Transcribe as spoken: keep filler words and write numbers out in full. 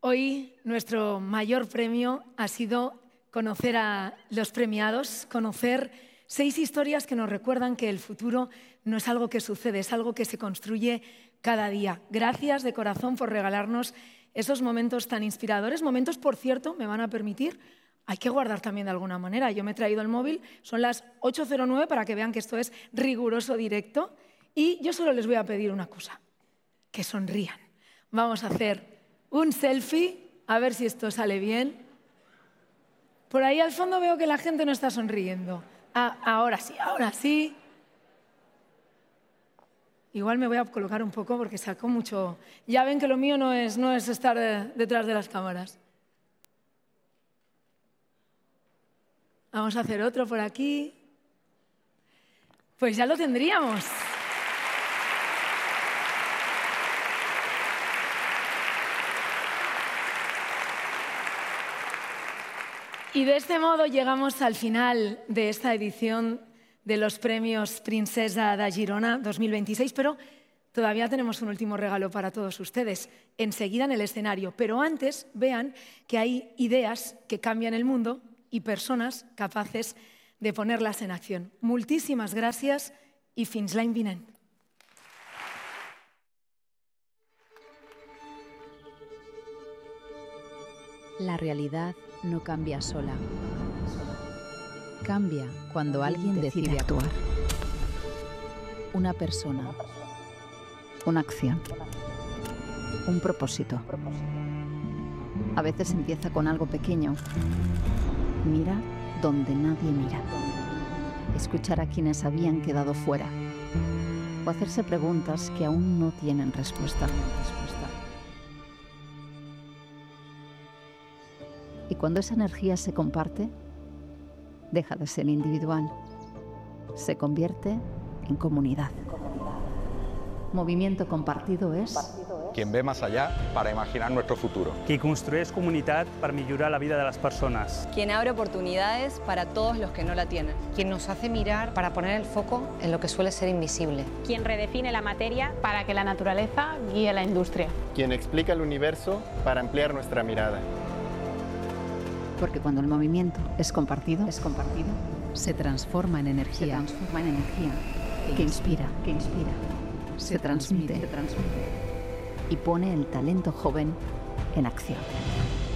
Hoy nuestro mayor premio ha sido conocer a los premiados, conocer seis historias que nos recuerdan que el futuro no es algo que sucede, es algo que se construye cada día. Gracias de corazón por regalarnos esos momentos tan inspiradores. Momentos, por cierto, me van a permitir, hay que guardar también de alguna manera. Yo me he traído el móvil, son las ocho cero nueve para que vean que esto es riguroso directo. Y yo solo les voy a pedir una cosa, que sonrían. Vamos a hacer un selfie, a ver si esto sale bien. Por ahí al fondo veo que la gente no está sonriendo. Ah, ahora sí, ahora sí. Igual me voy a colocar un poco porque saco mucho. Ya ven que lo mío no es, no es estar eh, detrás de las cámaras. Vamos a hacer otro por aquí. Pues ya lo tendríamos. Y de este modo llegamos al final de esta edición de los premios Princesa de Girona dos mil veintiséis, pero todavía tenemos un último regalo para todos ustedes, enseguida en el escenario. Pero antes, vean que hay ideas que cambian el mundo y personas capaces de ponerlas en acción. Moltíssimes gràcies i fins l'any vinent. La realidad no cambia sola. Cambia cuando alguien decide actuar. Una persona. Una acción. Un propósito. A veces empieza con algo pequeño. Mira donde nadie mira. Escuchar a quienes habían quedado fuera. O hacerse preguntas que aún no tienen respuesta. Y cuando esa energía se comparte, deja de ser individual, se convierte en comunidad. Movimiento compartido es quien ve más allá para imaginar nuestro futuro. Qui construeix comunitat per millorar la vida de las personas. Quien abre oportunidades para todos los que no la tienen. Quien nos hace mirar para poner el foco en lo que suele ser invisible. Quien redefine la materia para que la naturaleza guíe la industria. Quien explica el universo para ampliar nuestra mirada. Porque cuando el movimiento es compartido, es compartido, se transforma en energía, se transforma en energía que, que inspira, que inspira, se, se transmite, transmite, se transmite y pone el talento joven en acción.